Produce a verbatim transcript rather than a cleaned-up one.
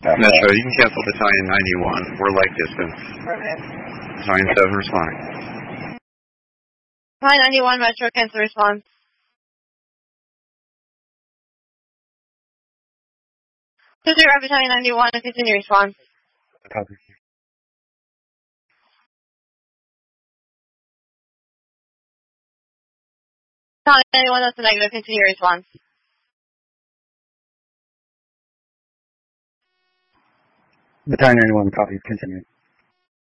Metro, you can cancel Battalion ninety-one. We're like distance. Okay. Battalion seven responding. Battalion ninety-one, Metro, cancel response. two zero, Battalion ninety-one, continue response. Copy. Battalion ninety-one, that's a negative, continue response. Battalion ninety-one, copy, continue.